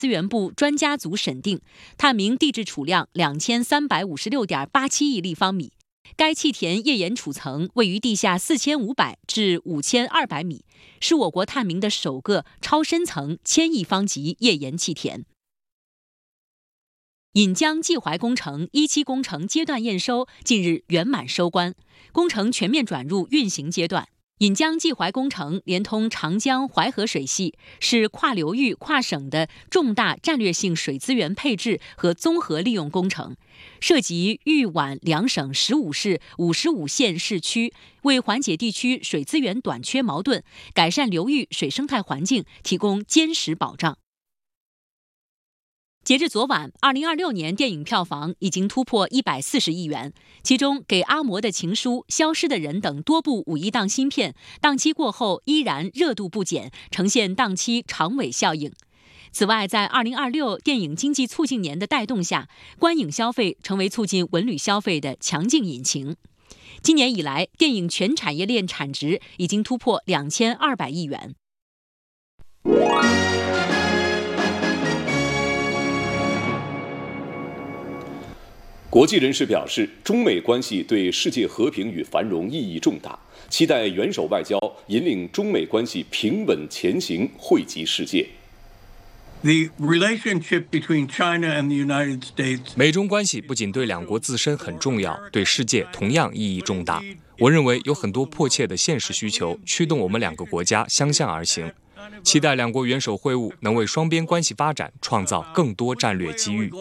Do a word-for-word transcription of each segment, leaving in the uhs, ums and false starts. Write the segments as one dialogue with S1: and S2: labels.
S1: 资源部专家组审定，探明地质储量两千三百五十六点八七亿立方米。该气田页岩储层位于地下四千五百至五千二百米，是我国探明的首个超深层千亿方级页岩气田。引江济淮工程一期工程阶段验收近日圆满收官，工程全面转入运行阶段。引江济淮工程连通长江淮河水系，是跨流域、跨省的重大战略性水资源配置和综合利用工程，涉及豫皖两省十五市、五十五县市区，为缓解地区水资源短缺矛盾、改善流域水生态环境提供坚实保障。截至昨晚，二零二六年电影票房已经突破一百四十亿元，其中《给阿嬷的情书》《消失的人》等多部五一档新片，档期过后依然热度不减，呈现档期长尾效应。此外，在二零二六电影经济促进年的带动下，观影消费成为促进文旅消费的强劲引擎。今年以来，电影全产业链产值已经突破两千二百亿元。
S2: 国际人士表示，中美关系对世界和平与繁荣意义重大，期待元首外交引领中美关系平稳前行，惠及世界。
S3: The relationship between China and the United States.
S4: 美中关系不仅对两国自身很重要，对世界同样意义重大。我认为有很多迫切的现实需求驱动我们两个国家相向而行。期待两国元首会晤能为双边关系发展创造更多战略机遇。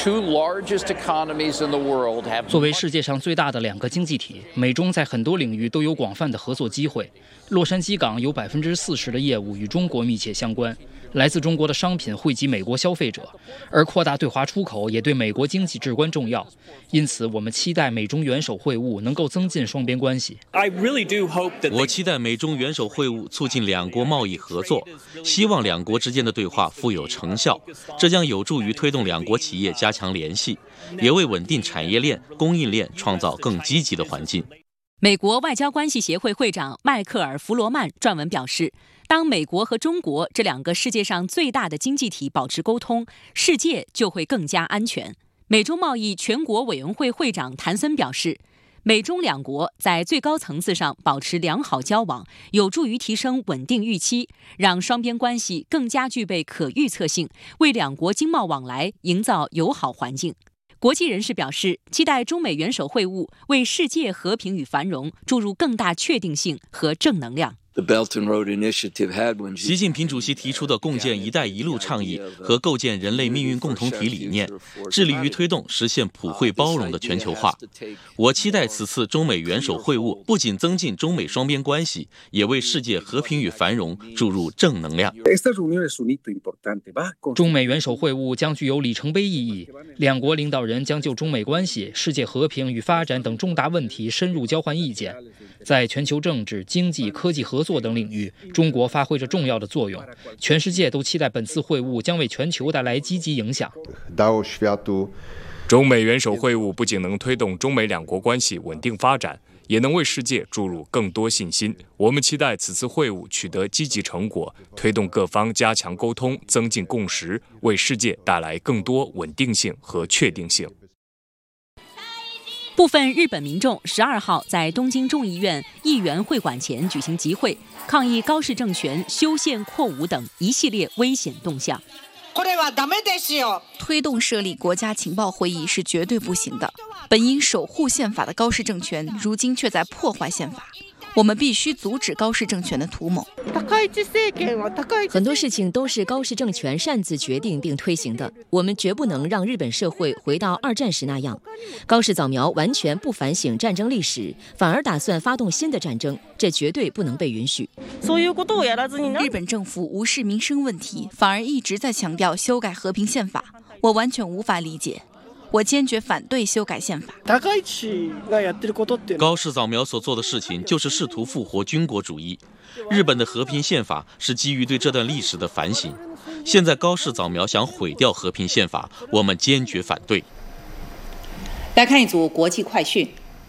S5: 作为世界上最大的两个经济体，美中在很多领域都有广泛的合作机会。洛杉矶港有百分之四十的业务与中国密切相关，来自中国的商品惠及美国消费者，而扩大对华出口也对美国经济至关重要。因此，我们期待美中元首会晤能够增进双边关系。
S6: 我期待美中元首会晤促进两国贸易合作，希望两国之间的对话富有成效，这将有助于推动两国企业加强联系，也为稳定产业链、供应链创造更积极的环境。
S1: 美国外交关系协会会长迈克尔·弗罗曼撰文表示，当美国和中国这两个世界上最大的经济体保持沟通，世界就会更加安全。美中贸易全国委员会会长谭森表示，美中两国在最高层次上保持良好交往，有助于提升稳定预期，让双边关系更加具备可预测性，为两国经贸往来营造友好环境。国际人士表示，期待中美元首会晤为世界和平与繁荣注入更大确定性和正能量。
S6: 习近平主席提出的共建“一带一路”倡议和构建人类命运共同体理念，致力于推动实现普惠包容的全球化。我期待此次中美元首会晤不仅增进中美双边关系，也为世界和平与繁荣注入正能量。
S5: 中美元首会晤将具有里程碑意义，两国领导人将就中美关系、世界和平与发展等重大问题深入交换意见。在全球政治、经济、科技合作等领域，中国发挥着重要的作用。全世界都期待本次会晤将为全球带来积极影响。
S4: 中美元首会晤不仅能推动中美两国关系稳定发展，也能为世界注入更多信心。我们期待此次会晤取得积极成果，推动各方加强沟通，增进共识，为世界带来更多稳定性和确定性。
S1: 部分日本民众十二号在东京众议院议员会馆前举行集会，抗议高市政权修宪扩武等一系列危险动向。
S7: 推动设立国家情报会议是绝对不行的。本应守护宪法的高市政权，如今却在破坏宪法。我们必须阻止高市政权的图谋。
S8: 很多事情都是高市政权擅自决定并推行的，我们绝不能让日本社会回到二战时那样。高市早苗完全不反省战争历史，反而打算发动新的战争，这绝对不能被允许。
S7: 日本政府无视民生问题，反而一直在强调修改和平宪法，我完全无法理解。我坚决反对修改宪法。
S6: 高市早苗所做的事情就是试图复活军国主义。日本的和平宪法是基于对这段历史的反省。现在高市早苗想毁掉和平宪法，我们坚决反对。
S9: 来看一组国际快讯。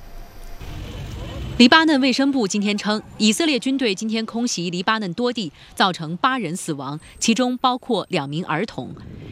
S1: 黎巴嫩卫生部今天称，以色列军队今天空袭黎巴嫩多地，造成八人死亡，其中包括两名儿童。